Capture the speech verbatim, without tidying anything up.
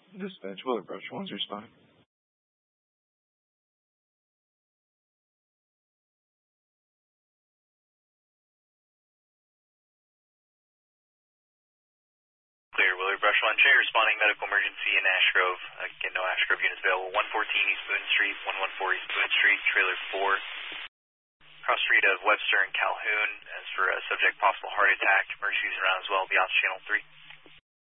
Dispatch, Willard Brush one's responding. Clear, Willard Brush one, Jay responding, medical emergency in Ash Grove. Again, no Ash Grove units available. one fourteen East Boone Street, one fourteen East Boone Street, trailer four. Cross street of Webster and Calhoun. As for a subject possible heart attack, emergencies around as well, beyond channel three.